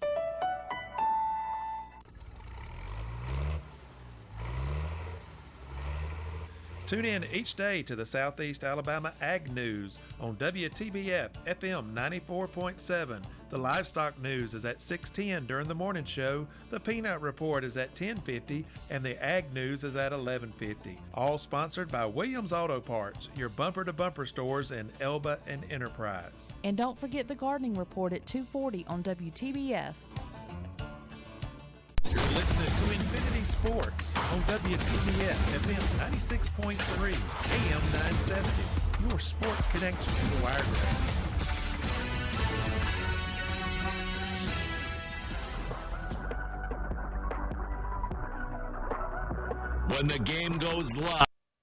Tune in each day to the Southeast Alabama Ag News on W T B F F M ninety-four point seven. The Livestock News is at six ten during the morning show. The Peanut Report is at ten fifty, and the Ag News is at eleven fifty. All sponsored by Williams Auto Parts, your bumper-to-bumper stores in Elba and Enterprise. And don't forget the Gardening Report at two forty on W T B F. You're listening to Infinity Sports on W T B F F M ninety-six point three, A M nine seventy. Your sports connection to the Wiregrass. When the game goes live.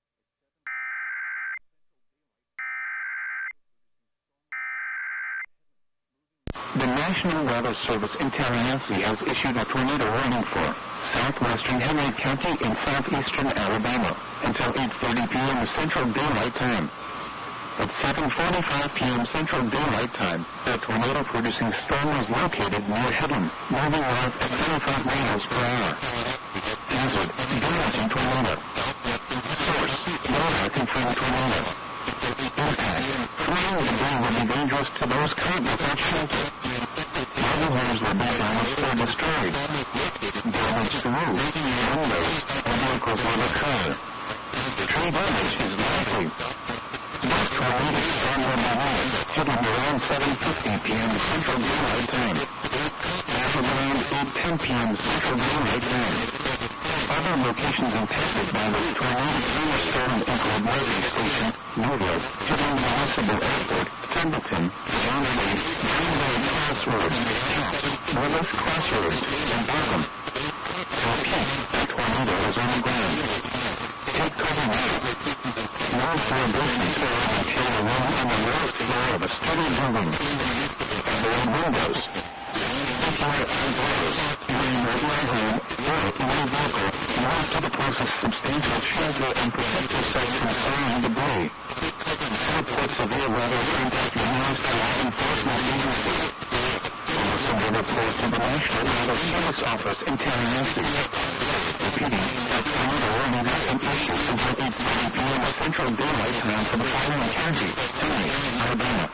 The National Weather Service in Tallahassee has issued a tornado warning for southwestern Henry County and southeastern Alabama until eight thirty p.m. Central Daylight Time. At seven forty-five p.m. Central Daylight Time, a tornado-producing storm was located near Headland, moving north at twenty-five miles per hour. Hazard, damaging tornado. Source, radar confirmed tornado. Impact, flying debris will be dangerous to those caught without shelter. Mobile homes will be damaged or destroyed. Damage to roofs, windows, and vehicles will occur. Tree damage is likely. This tornado storm will be warned, hitting around seven fifty p.m. Central Daylight Time. At around eight ten p.m. Central Daylight Time. Other locations impacted by this tornado thunderstorm include Murphy Station, Newville, Hitting Municipal Airport, Templeton, John Lee, Greenville Crossroads, Camp, Willis Crossroads, and Barham. For peace, a tornado is on the ground. Take cover now. No celebrations are until the room on the lowest floor of a study building. There are windows. If you are outdoors, you may move your home or your vehicle north to the closest substantial shelter and protect yourself from fire and debris. Report severe weather, contact your nearest law enforcement agency. Or send a report to the National Weather Service Office in Tallahassee. Repeating, that tornado warning has been issued until eight thirty p.m. Central Daylight Time for the following county, tonight, Alabama.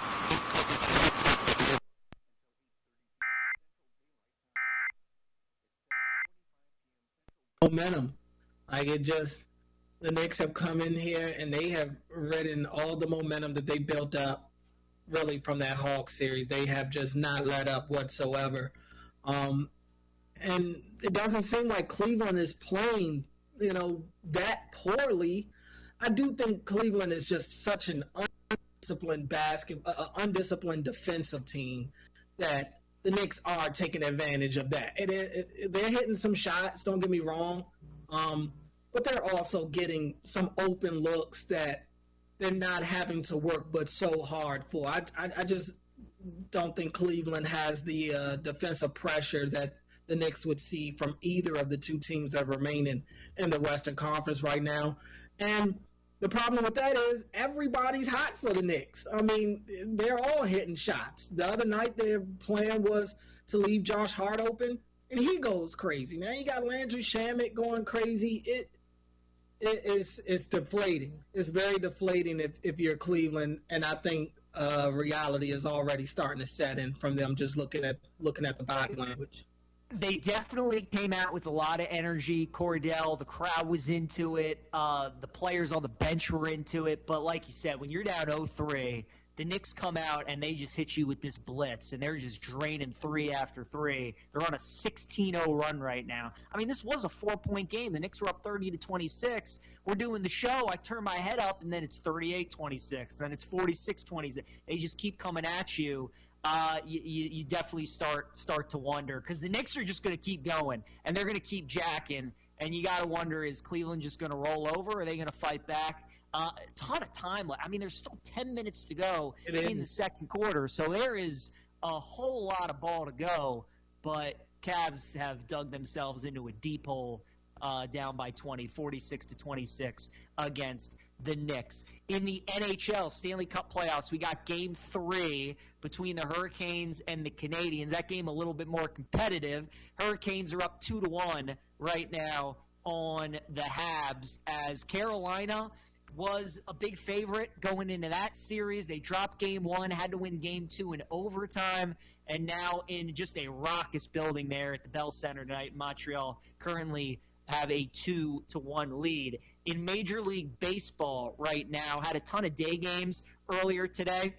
Momentum. Like it just, the Knicks have come in here and they have ridden all the momentum that they built up really from that Hawks series. They have just not let up whatsoever. Um, and it doesn't seem like Cleveland is playing, you know, that poorly. I do think Cleveland is just such an undisciplined basket, uh, undisciplined defensive team that the Knicks are taking advantage of that. It, it, it, they're hitting some shots, don't get me wrong, um, but they're also getting some open looks that they're not having to work but so hard for. I, I, I just don't think Cleveland has the uh, defensive pressure that the Knicks would see from either of the two teams that remain in, in the Western Conference right now. And the problem with that is everybody's hot for the Knicks. I mean, they're all hitting shots. The other night their plan was to leave Josh Hart open. and he goes crazy. Now you got Landry Shamet going crazy. It it is it's deflating. It's very deflating if, if you're Cleveland, and I think uh, reality is already starting to set in from them just looking at looking at the body language. They definitely came out with a lot of energy. Cordell, the crowd was into it. Uh, the players on the bench were into it. But like you said, when you're down oh three, the Knicks come out and they just hit you with this blitz, and they're just draining three after three. They're on a sixteen oh run right now. I mean, this was a four-point game. The Knicks were up thirty to twenty-six. We're doing the show. I turn my head up, and then it's thirty-eight twenty-six. Then it's forty-six twenty-six. They just keep coming at you. Uh, you, you, you definitely start start to wonder, because the Knicks are just going to keep going, and they're going to keep jacking, and you got to wonder, is Cleveland just going to roll over, or are they going to fight back? Uh, a ton of time. I mean, there's still ten minutes to go it in is. the second quarter, so there is a whole lot of ball to go, but Cavs have dug themselves into a deep hole, uh, down by twenty, forty-six to twenty-six against the Knicks. In the N H L Stanley Cup playoffs, we got game three between the Hurricanes and the Canadiens. That game a little bit more competitive. Hurricanes are up two to one right now on the Habs, as Carolina was a big favorite going into that series. They dropped game one, had to win game two in overtime, and now in just a raucous building there at the Bell Center tonight in Montreal, currently have a two to one lead. In Major League Baseball right now, had a ton of day games earlier today.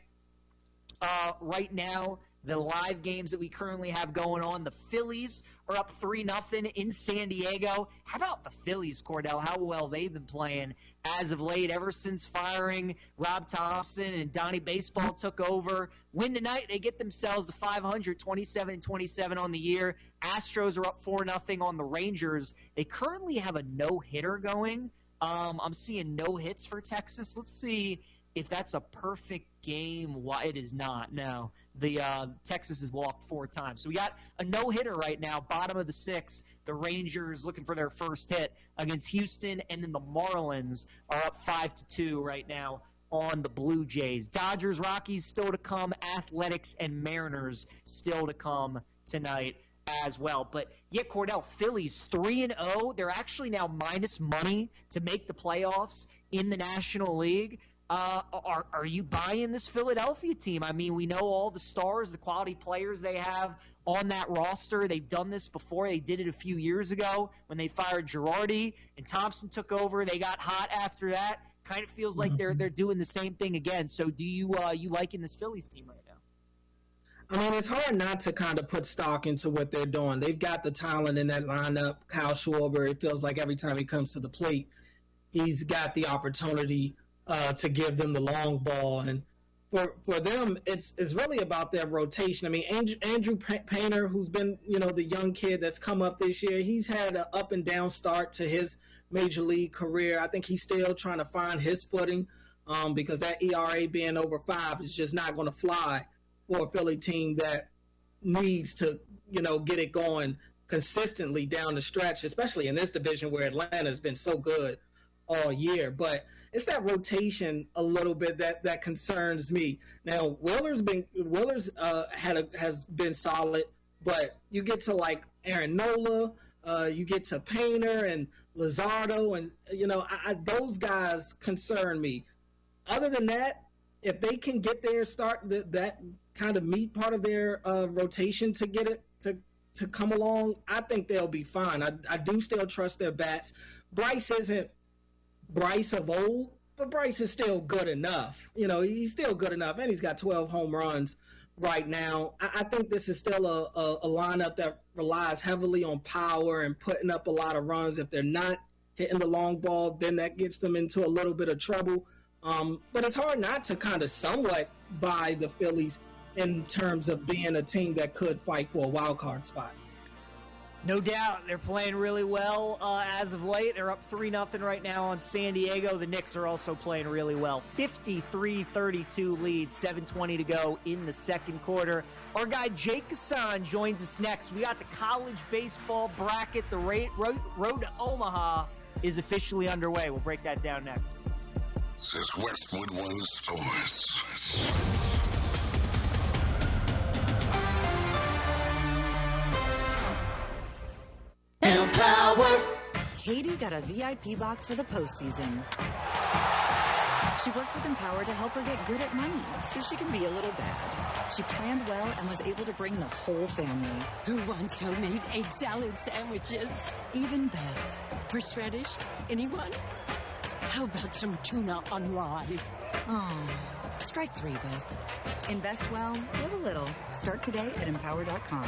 Uh, right now, the live games that we currently have going on, the Phillies are up three nothing in San Diego. How about the Phillies, Cordell? How well they've been playing as of late, ever since firing Rob Thompson and Donnie Baseball took over. Win tonight, they get themselves to five hundred, twenty-seven and twenty-seven on the year. Astros are up four nothing on the Rangers. They currently have a no-hitter going. Um, I'm seeing no hits for Texas. Let's see if that's a perfect game. Why it is not. No, the uh, Texas has walked four times. So we got a no-hitter right now, bottom of the sixth. The Rangers looking for their first hit against Houston, and then the Marlins are up five to two right now on the Blue Jays. Dodgers, Rockies still to come. Athletics and Mariners still to come tonight as well. But yeah, Cordell, Phillies three and oh. They're actually now minus money to make the playoffs in the National League. Uh, are are you buying this Philadelphia team? I mean, we know all the stars, the quality players they have on that roster. They've done this before. They did it a few years ago when they fired Girardi and Thompson took over. They got hot after that. Kind of feels like they're they're doing the same thing again. So do you uh, you liking this Phillies team right now? I mean, it's hard not to kind of put stock into what they're doing. They've got the talent in that lineup. Kyle Schwarber, it feels like every time he comes to the plate, he's got the opportunity Uh, to give them the long ball, and for for them, it's it's really about their rotation. I mean, Andrew, Andrew Painter, who's been you know the young kid that's come up this year, he's had an up and down start to his major league career. I think he's still trying to find his footing um, because that E R A being over five is just not going to fly for a Philly team that needs to you know get it going consistently down the stretch, especially in this division where Atlanta's been so good all year. But it's that rotation a little bit that, that concerns me. Now, Wheeler's been Wheeler's uh, had a, has been solid, but you get to like Aaron Nola, uh, you get to Painter and Luzardo, and you know I, I, those guys concern me. Other than that, if they can get their start the, that kind of meat part of their uh, rotation to get it to to come along, I think they'll be fine. I, I do still trust their bats. Bryce isn't Bryce of old, but Bryce is still good enough. You know, he's still good enough, and he's got twelve home runs right now. I, I think this is still a, a, a lineup that relies heavily on power and putting up a lot of runs. If they're not hitting the long ball, then that gets them into a little bit of trouble. Um, but it's hard not to kind of somewhat buy the Phillies in terms of being a team that could fight for a wild card spot. No doubt. They're playing really well uh, as of late. They're up three nothing right now on San Diego. The Knicks are also playing really well. fifty-three thirty-two lead, seven twenty to go in the second quarter. Our guy Jake Hassan joins us next. We got the college baseball bracket. The road, road to Omaha is officially underway. We'll break that down next. This is Westwood One Sports. Katie got a V I P box for the postseason. She worked with Empower to help her get good at money so she can be a little bad. She planned well and was able to bring the whole family. Who wants homemade egg salad sandwiches? Even Beth. Horseradish? Anyone? How about some tuna on rye? Oh, strike three, Beth. Invest well, live a little. Start today at empower dot com.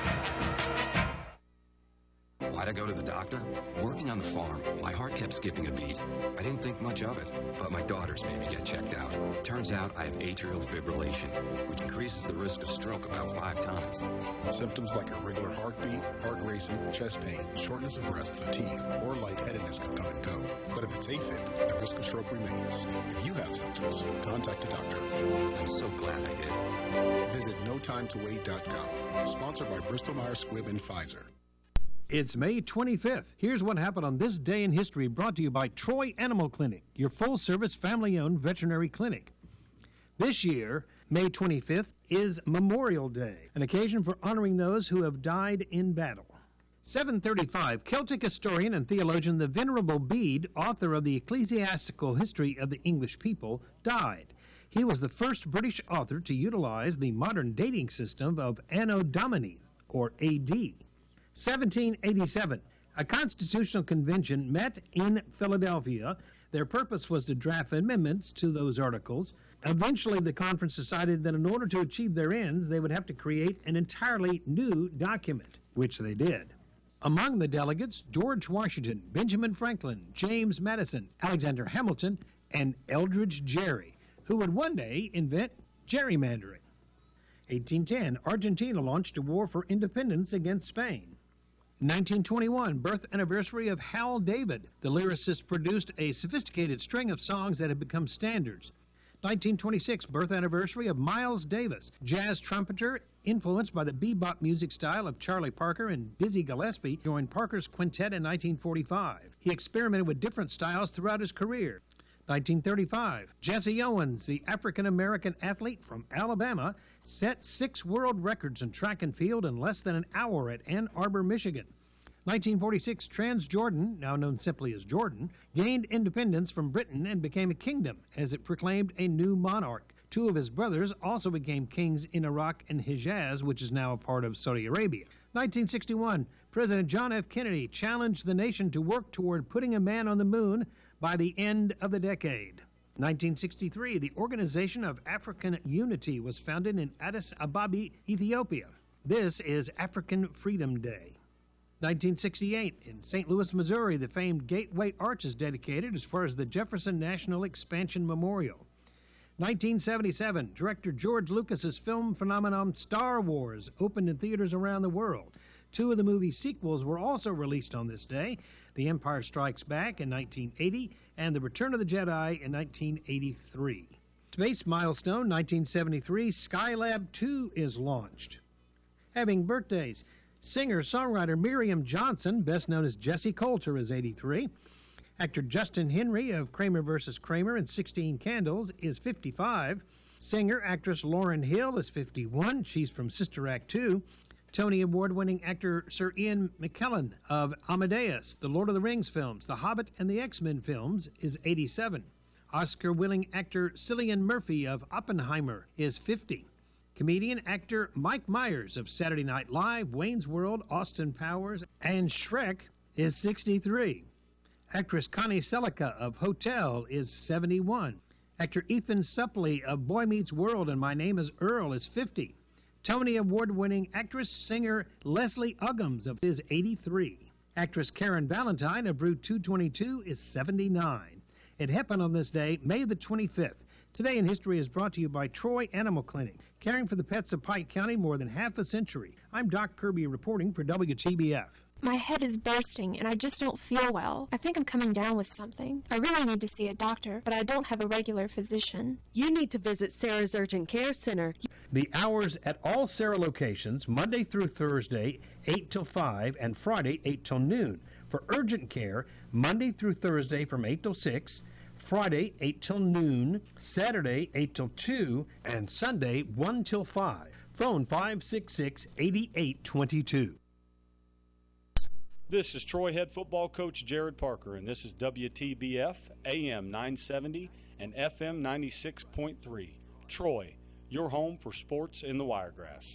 Why'd I go to the doctor? Working on the farm, my heart kept skipping a beat. I didn't think much of it, but my daughters made me get checked out. Turns out I have atrial fibrillation, which increases the risk of stroke about five times. Symptoms like irregular heartbeat, heart racing, chest pain, shortness of breath, fatigue, or lightheadedness can come and go. But if it's AFib, the risk of stroke remains. If you have symptoms, contact a doctor. I'm so glad I did. Visit no time to wait dot com. Sponsored by Bristol Myers Squibb and Pfizer. It's May twenty-fifth. Here's what happened on this day in history, brought to you by Troy Animal Clinic, your full-service, family-owned veterinary clinic. This year, May twenty-fifth, is Memorial Day, an occasion for honoring those who have died in battle. seven thirty-five, Celtic historian and theologian the Venerable Bede, author of the Ecclesiastical History of the English People, died. He was the first British author to utilize the modern dating system of Anno Domini, or A D. seventeen eighty-seven, a constitutional convention met in Philadelphia. Their purpose was to draft amendments to those articles. Eventually, the conference decided that in order to achieve their ends, they would have to create an entirely new document, which they did. Among the delegates, George Washington, Benjamin Franklin, James Madison, Alexander Hamilton, and Eldridge Gerry, who would one day invent gerrymandering. eighteen ten, Argentina launched a war for independence against Spain. nineteen twenty-one, birth anniversary of Hal David. The lyricist produced a sophisticated string of songs that have become standards. nineteen twenty-six, birth anniversary of Miles Davis, jazz trumpeter influenced by the bebop music style of Charlie Parker and Dizzy Gillespie, joined Parker's quintet in nineteen forty-five. He experimented with different styles throughout his career. nineteen thirty-five, Jesse Owens, the African-American athlete from Alabama, set six world records in track and field in less than an hour at Ann Arbor, Michigan. nineteen forty-six, Transjordan, now known simply as Jordan, gained independence from Britain and became a kingdom as it proclaimed a new monarch. Two of his brothers also became kings in Iraq and Hijaz, which is now a part of Saudi Arabia. nineteen sixty-one, President John F. Kennedy challenged the nation to work toward putting a man on the moon by the end of the decade. nineteen sixty-three, the Organization of African Unity was founded in Addis Ababa, Ethiopia. This is African Freedom Day. nineteen sixty-eight, in Saint Louis, Missouri, the famed Gateway Arch is dedicated as far as the Jefferson National Expansion Memorial. nineteen seventy-seven, director George Lucas's film phenomenon Star Wars opened in theaters around the world. Two of the movie's sequels were also released on this day, The Empire Strikes Back in nineteen eighty and The Return of the Jedi in nineteen eighty-three. Space milestone, nineteen seventy-three, Skylab two is launched. Having birthdays, singer-songwriter Miriam Johnson, best known as Jessie Coulter, is eighty-three. Actor Justin Henry of Kramer versus. Kramer and sixteen Candles is fifty-five. Singer-actress Lauryn Hill is fifty-one. She's from Sister Act two. Tony Award-winning actor Sir Ian McKellen of Amadeus, the Lord of the Rings films, The Hobbit, and the X-Men films is eighty-seven. Oscar-winning actor Cillian Murphy of Oppenheimer is fifty. Comedian actor Mike Myers of Saturday Night Live, Wayne's World, Austin Powers, and Shrek is sixty-three. Actress Connie Selica of Hotel is seventy-one. Actor Ethan Suplee of Boy Meets World and My Name is Earl is fifty. Tony Award-winning actress, singer Leslie Uggams of is eighty-three. Actress Karen Valentine of Route two twenty-two is seventy-nine. It happened on this day, May the twenty-fifth. Today in History is brought to you by Troy Animal Clinic, caring for the pets of Pike County more than half a century. I'm Doc Kirby reporting for W T B F. My head is bursting and I just don't feel well. I think I'm coming down with something. I really need to see a doctor, but I don't have a regular physician. You need to visit Sarah's Urgent Care Center. The hours at all Sarah locations, Monday through Thursday, eight till five, and Friday, eight till noon. For urgent care, Monday through Thursday from eight till six, Friday, eight till noon, Saturday, eight till two, and Sunday, one till five. Phone five six six, eight eight two two. This is Troy head football coach Jared Parker, and this is W T B F A M nine seventy and F M ninety-six point three. Troy, your home for sports in the Wiregrass.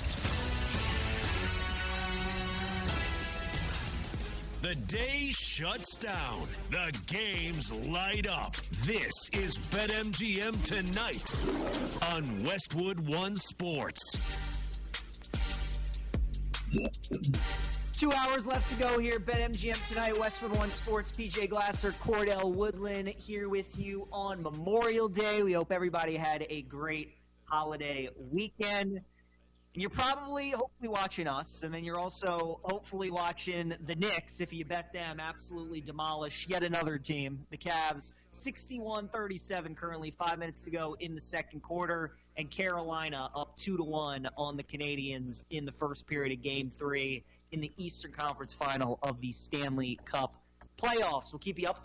The day shuts down. The games light up. This is BetMGM Tonight on Westwood One Sports. Two hours left to go here. BetMGM Tonight, Westwood One Sports. P J Glasser, Cordell Woodland here with you on Memorial Day. We hope everybody had a great holiday weekend. And you're probably, hopefully, watching us, and then you're also hopefully watching the Knicks, if you bet them, absolutely demolish yet another team. The Cavs, sixty-one thirty-seven currently, five minutes to go in the second quarter, and Carolina up two to one on the Canadians in the first period of Game three in the Eastern Conference Final of the Stanley Cup playoffs. We'll keep you up